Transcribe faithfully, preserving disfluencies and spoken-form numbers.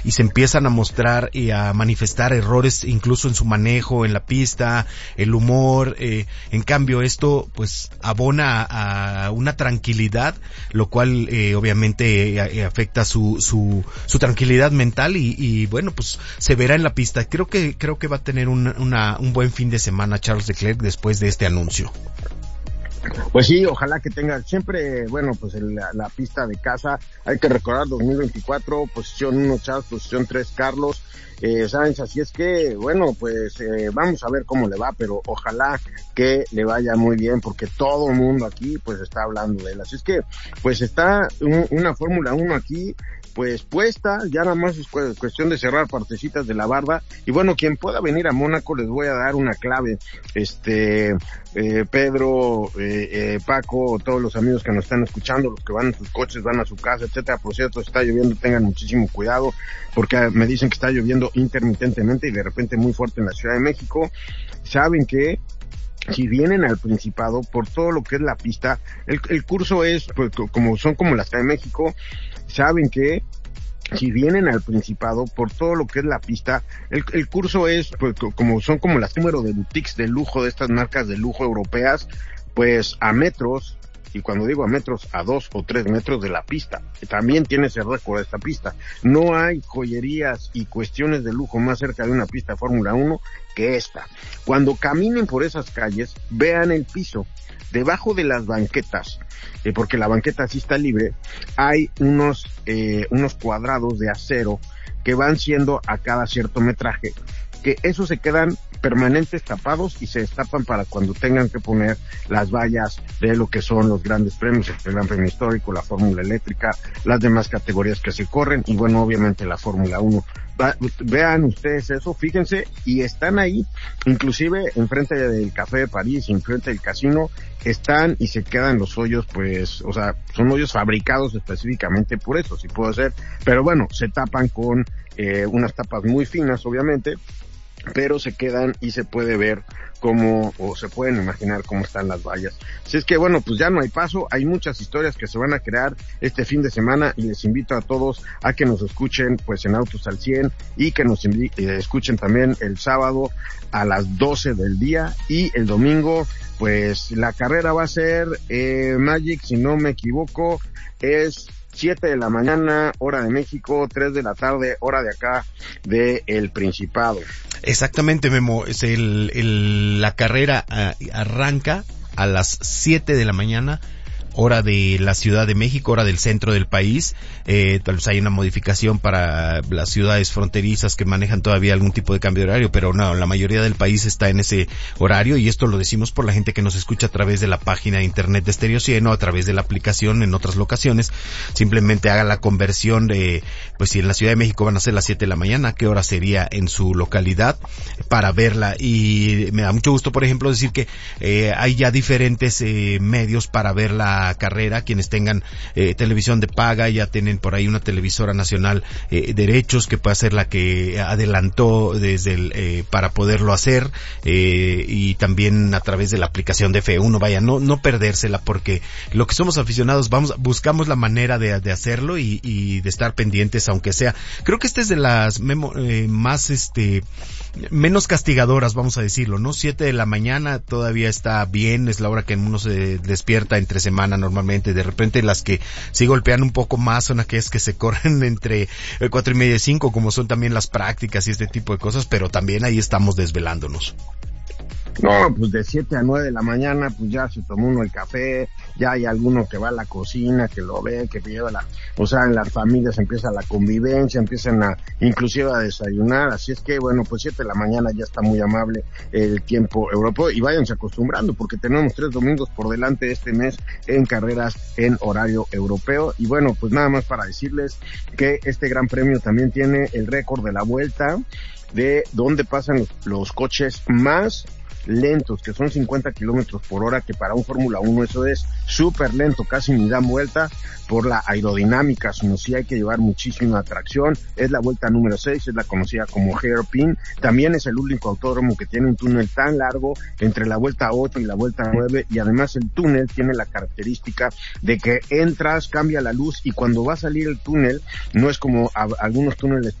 y se empiezan a mostrar y a manifestar errores incluso en su manejo, en la pista, el humor, eh, en cambio esto pues abona a, a una tranquilidad, lo cual eh, obviamente eh, afecta su, su, su tranquilidad mental y, y bueno pues se verá en la pista. Creo que, creo que va a tener un, una, un buen fin de semana Charles Leclerc después de este anuncio. Pues sí, ojalá que tenga siempre, bueno, pues el, la, la pista de casa. Hay que recordar dos mil veinticuatro, posición uno Charles, posición tres Carlos eh, Sainz, así es que, bueno, pues eh, vamos a ver cómo le va, pero ojalá que le vaya muy bien, porque todo el mundo aquí pues está hablando de él. Así es que, pues está un, una Fórmula uno aquí pues puesta, ya nada más es cuestión de cerrar partecitas de la barda, y bueno, quien pueda venir a Mónaco les voy a dar una clave, este, eh, Pedro, eh, eh, Paco, todos los amigos que nos están escuchando, los que van en sus coches, van a su casa, etcétera. Por cierto, está lloviendo, tengan muchísimo cuidado, porque me dicen que está lloviendo intermitentemente y de repente muy fuerte en la Ciudad de México. Saben que si vienen al Principado, por todo lo que es la pista, el, el curso es, pues, como son como la Ciudad de México, saben que si vienen al Principado, por todo lo que es la pista, el, el curso es, pues, como son como las número de boutiques de lujo de estas marcas de lujo europeas, pues a metros, y cuando digo a metros, a dos o tres metros de la pista. También tiene ese récord esta pista. No hay joyerías y cuestiones de lujo más cerca de una pista de Fórmula uno que esta. Cuando caminen por esas calles, vean el piso. Debajo de las banquetas, eh, porque la banqueta sí está libre, hay unos, eh, unos cuadrados de acero que van siendo a cada cierto metraje, que esos se quedan permanentes tapados y se destapan para cuando tengan que poner las vallas de lo que son los grandes premios, el Gran Premio Histórico, la Fórmula Eléctrica, las demás categorías que se corren y bueno, obviamente la Fórmula uno. Va, vean ustedes eso, fíjense, y están ahí, inclusive enfrente del Café de París, enfrente del casino, están y se quedan los hoyos, pues, o sea, son hoyos fabricados específicamente por eso, si puedo ser, pero bueno, se tapan con eh, unas tapas muy finas, obviamente, pero se quedan y se puede ver cómo, o se pueden imaginar cómo están las vallas. Así es que bueno, pues ya no hay paso, hay muchas historias que se van a crear este fin de semana y les invito a todos a que nos escuchen pues en Autos al cien y que nos invi- eh, escuchen también el sábado a las doce del día y el domingo pues la carrera va a ser eh, Magic, si no me equivoco, es siete de la mañana, hora de México, tres de la tarde, hora de acá, de El Principado. Exactamente, Memo, es el, el, la carrera uh, arranca a las siete de la mañana, hora de la Ciudad de México, hora del centro del país. Eh, tal vez hay una modificación para las ciudades fronterizas que manejan todavía algún tipo de cambio de horario, pero no, la mayoría del país está en ese horario y esto lo decimos por la gente que nos escucha a través de la página de internet de Stereo cien o a través de la aplicación en otras locaciones. Simplemente haga la conversión de, pues si en la Ciudad de México van a ser las siete de la mañana, ¿qué hora sería en su localidad para verla? Y me da mucho gusto, por ejemplo, decir que eh, hay ya diferentes eh, medios para ver la carrera. Quienes tengan eh, televisión de paga ya tienen por ahí una televisora nacional eh, derechos que puede ser la que adelantó desde el eh, para poderlo hacer eh, y también a través de la aplicación de F uno. Vaya, no no perdérsela, porque lo que somos aficionados vamos buscamos la manera de, de hacerlo y, y de estar pendientes, aunque sea. Creo que esta es de las memo, eh, más este menos castigadoras, vamos a decirlo, ¿no? Siete de la mañana todavía está bien, es la hora que uno se despierta entre semana normalmente. De repente las que sí golpean un poco más son aquellas que se corren entre cuatro y media y cinco, como son también las prácticas y este tipo de cosas, pero también ahí estamos desvelándonos. No, pues de siete a nueve de la mañana, pues ya se tomó uno el café, ya hay alguno que va a la cocina, que lo ve, que lleva la, o sea, en las familias empieza la convivencia, empiezan a, inclusive a desayunar, así es que bueno, pues siete de la mañana ya está muy amable el tiempo europeo y váyanse acostumbrando porque tenemos tres domingos por delante este mes en carreras en horario europeo y bueno, pues nada más para decirles que este gran premio también tiene el récord de la vuelta de donde pasan los, los coches más lentos, que son cincuenta kilómetros por hora, que para un Fórmula uno eso es súper lento, casi ni dan vuelta por la aerodinámica, sino sí hay que llevar muchísima tracción. Es la vuelta número seis, es la conocida como hairpin, también es el único autódromo que tiene un túnel tan largo entre la vuelta ocho y la vuelta nueve, y además el túnel tiene la característica de que entras, cambia la luz, y cuando va a salir el túnel, no es como a, algunos túneles